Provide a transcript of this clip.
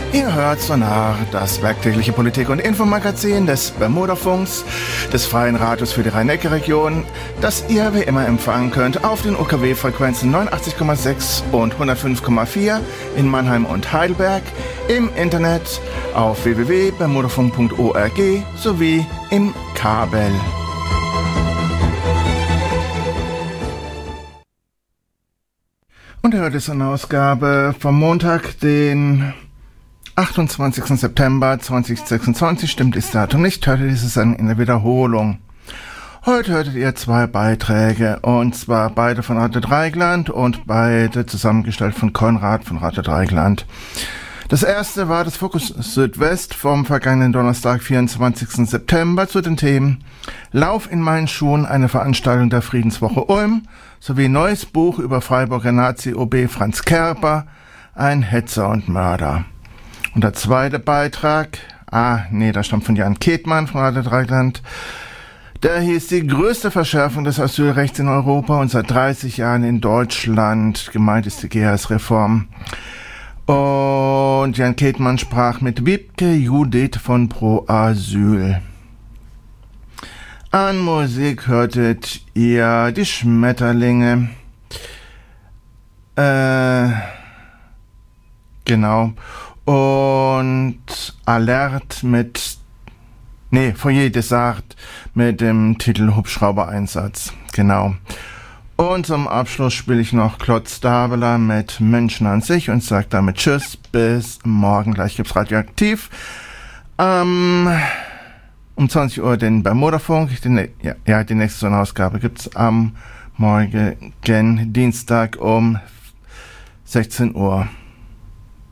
Ihr hört Sonar, das werktägliche Politik- und Infomagazin des Bermudafunks, des Freien Radios für die Rhein-Neckar-Region, das ihr wie immer empfangen könnt auf den UKW-Frequenzen 89,6 und 105,4 in Mannheim und Heidelberg, im Internet auf www.bermudafunk.org sowie im Kabel. Und heute ist eine Ausgabe vom Montag, den 28. September 2026, stimmt das Datum nicht, hörte dieses dann in der Wiederholung. Heute hörtet ihr zwei Beiträge, und zwar beide von Radio Dreieckland und beide zusammengestellt von Konrad von Radio Dreieckland. Das erste war das Fokus Südwest vom vergangenen Donnerstag, 24. September, zu den Themen Lauf in meinen Schuhen, eine Veranstaltung der Friedenswoche Ulm, sowie neues Buch über Freiburger Nazi-OB Franz Kerper, ein Hetzer und Mörder. Und der zweite Beitrag, der stammt von Jan Ketmann von Radio Dreieckland, der hieß die größte Verschärfung des Asylrechts in Europa und seit 30 Jahren in Deutschland. Gemeint ist die GEAS-Reform. Und Jan Ketmann sprach mit Wiebke Judith von Pro Asyl. An Musik hörtet ihr die Schmetterlinge. Genau. Und Alert Foyer des Arts mit dem Titel Hubschrauber-Einsatz. Genau. Und zum Abschluss spiele ich noch Klotz Stabeler mit Menschen an sich und sage damit Tschüss, bis morgen. Gleich gibt's Radioaktiv. Um 20 Uhr den Bermudafunk. Die nächste Sonnenausgabe gibt's am morgigen Dienstag um 16 Uhr.